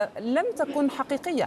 لم تكن حقيقية.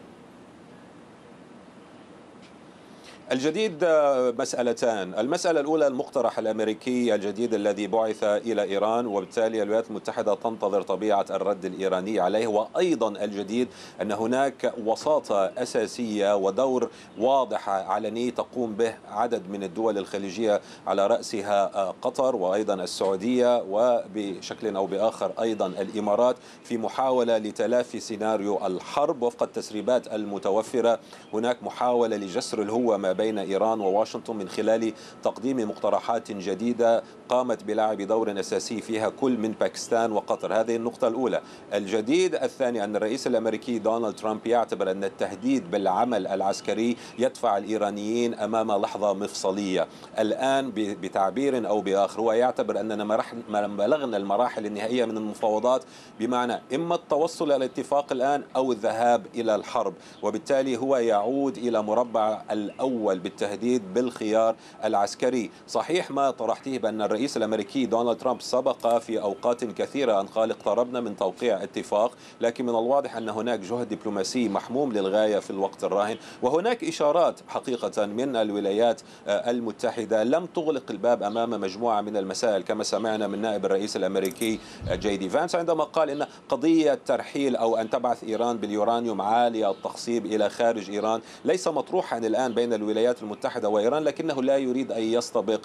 الجديد مسألتان. المسألة الأولى المقترح الأمريكي الجديد الذي بعث إلى إيران، وبالتالي الولايات المتحدة تنتظر طبيعة الرد الإيراني عليه. وأيضا الجديد أن هناك وساطة أساسية ودور واضح علني تقوم به عدد من الدول الخليجية على رأسها قطر وأيضا السعودية وبشكل أو بآخر أيضا الإمارات في محاولة لتلافي سيناريو الحرب. وفق التسريبات المتوفرة هناك محاولة لجسر الهوة ما بين إيران وواشنطن من خلال تقديم مقترحات جديدة قامت بلعب دور أساسي فيها كل من باكستان وقطر. هذه النقطة الأولى. الجديد الثاني أن الرئيس الأمريكي دونالد ترامب يعتبر أن التهديد بالعمل العسكري يدفع الإيرانيين أمام لحظة مفصلية. الآن بتعبير أو بآخر هو يعتبر أننا بلغنا المراحل النهائية من المفاوضات، بمعنى إما التوصل إلى الاتفاق الآن أو الذهاب إلى الحرب. وبالتالي هو يعود إلى مربع الأول بالتهديد بالخيار العسكري. صحيح ما طرحته بأن الرئيس الأمريكي دونالد ترامب سبق في أوقات كثيرة أن قال اقتربنا من توقيع اتفاق، لكن من الواضح أن هناك جهد دبلوماسي محموم للغاية في الوقت الراهن. وهناك إشارات حقيقة من الولايات المتحدة لم تغلق الباب أمام مجموعة من المسائل، كما سمعنا من نائب الرئيس الأمريكي جي دي فانس عندما قال إن قضية ترحيل أو أن تبعث إيران باليورانيوم عالي التخصيب إلى خارج إيران ليس مطروحا الآن بين الولايات المتحدة وإيران، لكنه لا يريد أن يستبق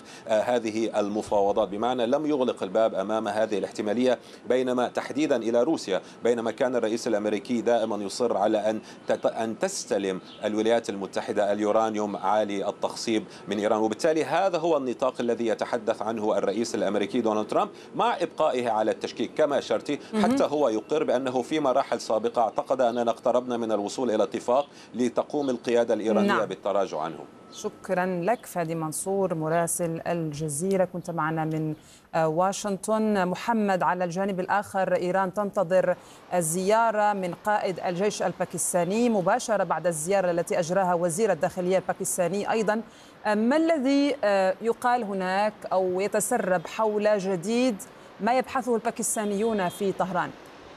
هذه المفاوضات، بمعنى لم يغلق الباب أمام هذه الاحتمالية. بينما تحديدا إلى روسيا، بينما كان الرئيس الأمريكي دائما يصر على أن تستلم الولايات المتحدة اليورانيوم عالي التخصيب من إيران. وبالتالي هذا هو النطاق الذي يتحدث عنه الرئيس الأمريكي دونالد ترامب، مع إبقائه على التشكيك كما أشرتي. حتى هو يقر بأنه في مراحل سابقة اعتقد أننا اقتربنا من الوصول إلى اتفاق لتقوم القيادة الإيرانية بالتراجع عنه. شكرا لك فادي منصور مراسل الجزيرة، كنت معنا من واشنطن. محمد، على الجانب الآخر إيران تنتظر الزيارة من قائد الجيش الباكستاني مباشرة بعد الزيارة التي أجراها وزير الداخلية الباكستاني أيضا. ما الذي يقال هناك أو يتسرب حول جديد ما يبحثه الباكستانيون في طهران؟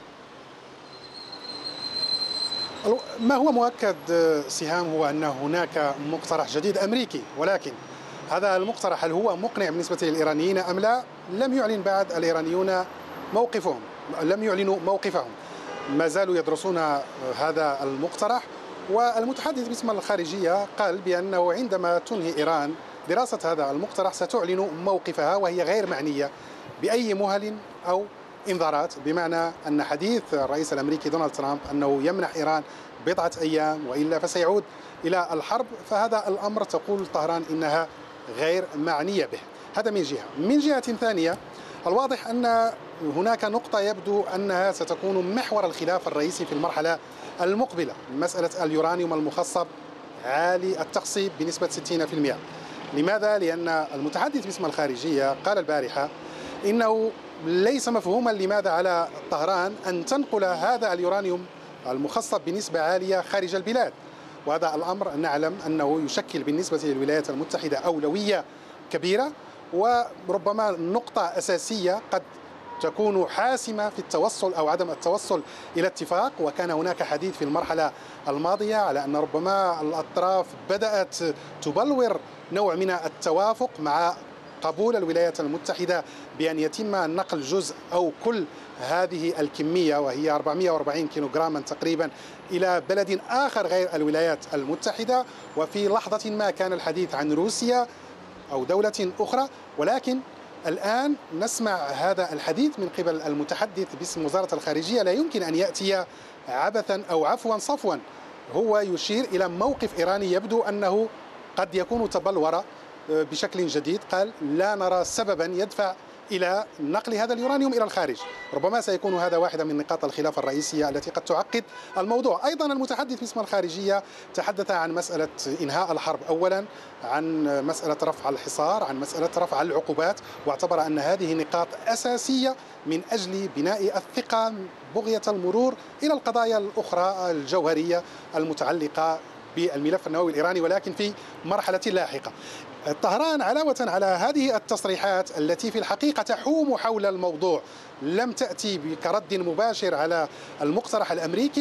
ما هو مؤكد سهام هو أن هناك مقترح جديد أمريكي، ولكن هذا المقترح هل هو مقنع بالنسبة للإيرانيين أم لا؟ لم يعلن بعد الإيرانيون موقفهم، لم يعلنوا موقفهم، ما زالوا يدرسون هذا المقترح. والمتحدث باسم الخارجية قال بأنه عندما تنهي إيران دراسة هذا المقترح ستعلن موقفها، وهي غير معنية بأي مهل أو انذارات، بمعنى أن حديث الرئيس الأمريكي دونالد ترامب أنه يمنح إيران بضعة أيام وإلا فسيعود إلى الحرب، فهذا الأمر تقول طهران إنها غير معنية به. هذا من جهة. من جهة ثانية، الواضح أن هناك نقطة يبدو أنها ستكون محور الخلاف الرئيسي في المرحلة المقبلة، مسألة اليورانيوم المخصب عالي التخصيب بنسبة 60%. لماذا؟ لأن المتحدث باسم الخارجية قال البارحة إنه ليس مفهوما لماذا على طهران أن تنقل هذا اليورانيوم المخصب بنسبة عالية خارج البلاد. وهذا الأمر نعلم أنه يشكل بالنسبة للولايات المتحدة أولوية كبيرة، وربما نقطة أساسية قد تكون حاسمة في التوصل أو عدم التوصل إلى اتفاق. وكان هناك حديث في المرحلة الماضية على أن ربما الأطراف بدأت تبلور نوع من التوافق مع قبول الولايات المتحدة بأن يتم نقل جزء أو كل هذه الكمية، وهي 440 كيلوغراما تقريبا، إلى بلد آخر غير الولايات المتحدة. وفي لحظة ما كان الحديث عن روسيا أو دولة أخرى، ولكن الآن نسمع هذا الحديث من قبل المتحدث باسم وزارة الخارجية لا يمكن أن يأتي عبثا أو عفوا صفوا. هو يشير إلى موقف إيراني يبدو أنه قد يكون تبلور بشكل جديد. قال لا نرى سببا يدفع إلى نقل هذا اليورانيوم إلى الخارج. ربما سيكون هذا واحدة من نقاط الخلاف الرئيسية التي قد تعقد الموضوع. أيضا المتحدث باسم الخارجية تحدث عن مسألة إنهاء الحرب أولا، عن مسألة رفع الحصار، عن مسألة رفع العقوبات، واعتبر أن هذه نقاط أساسية من أجل بناء الثقة، بغية المرور إلى القضايا الأخرى الجوهرية المتعلقة بالملف النووي الإيراني، ولكن في مرحلة لاحقة. طهران علاوة على هذه التصريحات التي في الحقيقة تحوم حول الموضوع، لم تأتي كرد مباشر على المقترح الأمريكي.